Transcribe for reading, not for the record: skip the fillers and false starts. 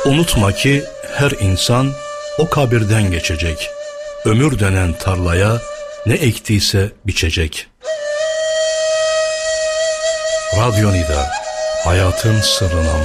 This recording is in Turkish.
Unutma ki her insan o kabirden geçecek. Ömür denen tarlaya ne ektiyse biçecek. Radyo Nida, hayatın sırrına